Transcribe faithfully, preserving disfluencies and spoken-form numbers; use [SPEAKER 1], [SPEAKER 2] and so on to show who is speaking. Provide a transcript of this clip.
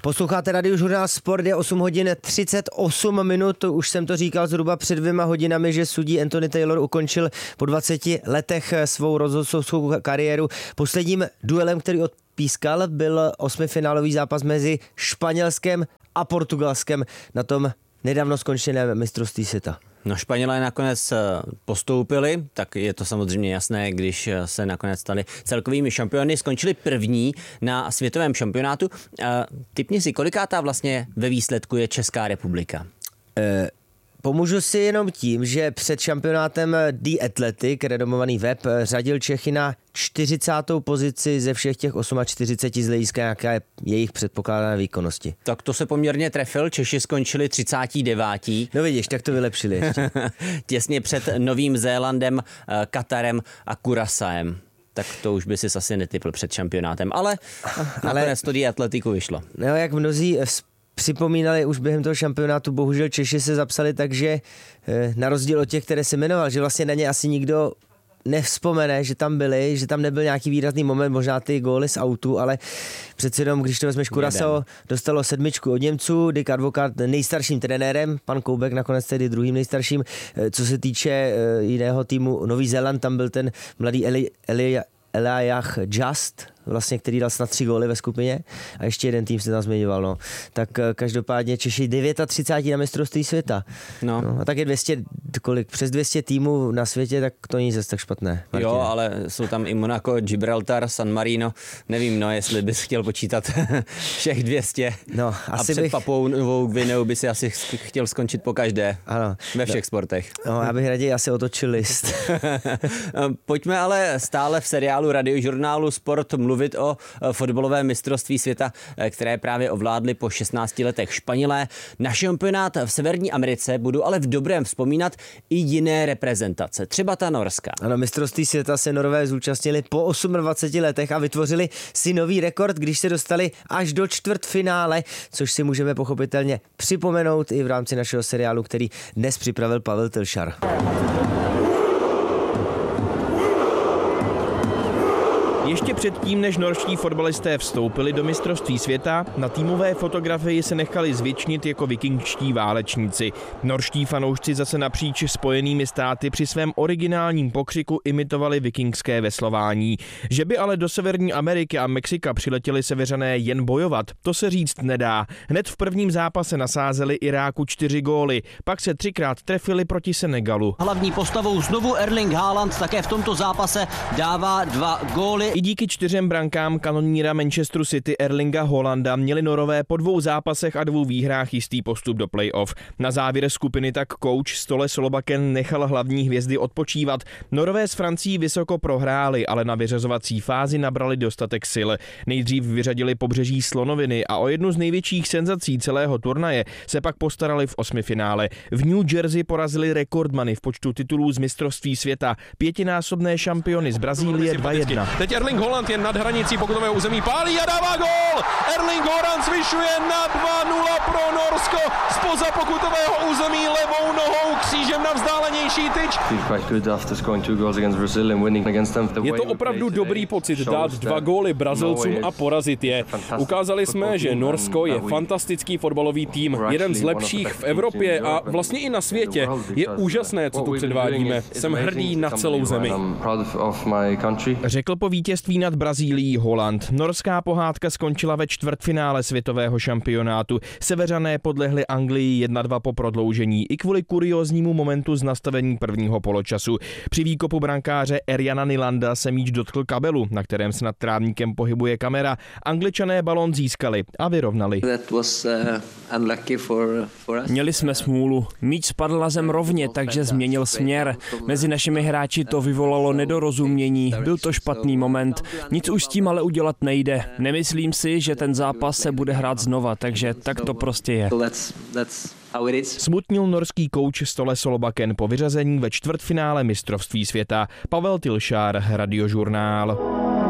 [SPEAKER 1] Posloucháte Radiožurnál Sport, je osm hodin třicet osm minut, už jsem to říkal zhruba před dvěma hodinami, že sudí Anthony Taylor ukončil po dvaceti letech svou rozhodcovskou kariéru. Posledním duelem, který odpískal, byl osmifinálový zápas mezi Španělskem a Portugalskem na tom nedávno skončeném mistrovství světa.
[SPEAKER 2] No, Španělé nakonec postoupili, tak je to samozřejmě jasné, když se nakonec stali celkovými šampiony. Skončili první na světovém šampionátu. Tipni si, kolikátá vlastně ve výsledku je Česká republika?
[SPEAKER 1] E- Pomůžu si jenom tím, že před šampionátem The Athletic, renomovaný web, řadil Čechy na čtyřicátou pozici ze všech těch čtyřiceti osmi z hlediska, jaká je jejich předpokládané výkonnosti.
[SPEAKER 2] Tak to se poměrně trefil, Češi skončili třicátí devátí
[SPEAKER 1] No vidíš, tak to vylepšili ještě.
[SPEAKER 2] Těsně před Novým Zélandem, Katarem a Curaçaem. Tak to už by si asi netypl před šampionátem, ale, ale nakonec to The Athleticu vyšlo.
[SPEAKER 1] No, jak mnozí připomínali už během toho šampionátu, bohužel Češi se zapsali tak, že na rozdíl od těch, které se jmenoval, že vlastně na ně asi nikdo nevzpomene, že tam byli, že tam nebyl nějaký výrazný moment, možná ty góly z autu, ale přece jenom, když to vezmeš, Curaçao dostalo sedmičku od Němců, Dick Advocat nejstarším trenérem, pan Koubek nakonec tedy druhým nejstarším. Co se týče jiného týmu Nový Zéland, tam byl ten mladý Eli, Eli, Elijah Just, vlastně, který dal snad tři góly ve skupině a ještě jeden tým se tam zmiňoval. No. Tak každopádně Češi třicet devět na mistrovství světa. No. No, a tak je dvě stě, kolik, přes dvě stě týmů na světě, tak to není zase tak špatné. Martine.
[SPEAKER 2] Jo, ale jsou tam i Monaco, Gibraltar, San Marino, nevím, no, jestli bys chtěl počítat všech dvě stě.
[SPEAKER 1] No,
[SPEAKER 2] a
[SPEAKER 1] asi
[SPEAKER 2] před
[SPEAKER 1] bych...
[SPEAKER 2] Papou Novou Gvineou by si asi chtěl skončit po každé. Ano. Ve všech no. sportech.
[SPEAKER 1] No, já bych raději asi otočil list.
[SPEAKER 2] Pojďme ale stále v seriálu Radiožurnálu Sport mluvit o fotbalovém mistrovství světa, které právě ovládli po šestnácti letech Španělé. Na šampionát v Severní Americe budou ale v dobrém vzpomínat i jiné reprezentace, třeba ta norská.
[SPEAKER 1] Ano, mistrovství světa se Norové zúčastnili po dvaceti osmi letech a vytvořili si nový rekord, když se dostali až do čtvrtfinále, což si můžeme pochopitelně připomenout i v rámci našeho seriálu, který dnes připravil Pavel Tilšar.
[SPEAKER 3] Ještě předtím, než norští fotbalisté vstoupili do mistrovství světa, na týmové fotografii se nechali zvětšnit jako vikingští válečníci. Norští fanoušci zase napříč Spojenými státy při svém originálním pokřiku imitovali vikingské veslování. Že by ale do Severní Ameriky a Mexika přiletěli Seveřané jen bojovat, to se říct nedá. Hned v prvním zápase nasázeli Iráku čtyři góly, pak se třikrát trefili proti Senegalu.
[SPEAKER 4] Hlavní postavou znovu Erling Haaland také v tomto zápase dává dva góly.
[SPEAKER 3] I díky čtyřem brankám kanoníra Manchesteru City Erlinga Haalanda měli Norové po dvou zápasech a dvou výhrách jistý postup do play-off. Na závěr skupiny tak kouč Ståle Solbakken nechal hlavní hvězdy odpočívat. Norové s Francií vysoko prohráli, ale na vyřazovací fázi nabrali dostatek sil. Nejdřív vyřadili Pobřeží slonoviny a o jednu z největších senzací celého turnaje se pak postarali v osmifinále. V New Jersey porazili rekordmany v počtu titulů z mistrovství světa, pětinásobné šampiony z Brazílie dva jedna.
[SPEAKER 5] Teď Erling Haaland je nad hranicí pokutového území, pálí a dává gól! Erling Haaland zvyšuje na dva nula pro Norsko spoza pokutového území levou nohou křížem na vzdálenější tyč.
[SPEAKER 6] Je to opravdu dobrý pocit dát dva góly Brazilcům a porazit je. Ukázali jsme, že Norsko je fantastický fotbalový tým, jeden z lepších v Evropě a vlastně i na světě. Je úžasné, co tu předvádíme. Jsem hrdý na celou zemi.
[SPEAKER 3] Řekl po vítězství nad Brazílií Haaland. Norská pohádka skončila ve čtvrtfinále světového šampionátu. Seveřané podlehli Anglii jedna dva po prodloužení i kvůli kurióznímu momentu z nastavení prvního poločasu. Při výkopu brankáře Erjana Nylanda se míč dotkl kabelu, na kterém se nad trávníkem pohybuje kamera. Angličané balón získali a vyrovnali.
[SPEAKER 6] Měli jsme smůlu. Míč spadl na zem rovně, takže změnil směr. Mezi našimi hráči to vyvolalo nedorozumění. Byl to špatný moment. Nic už s tím ale udělat nejde. Nemyslím si, že ten zápas se bude hrát znova, takže tak to prostě je.
[SPEAKER 3] Smutnil norský kouč Ståle Solbakken po vyřazení ve čtvrtfinále mistrovství světa. Pavel Tilšar, Radiožurnál.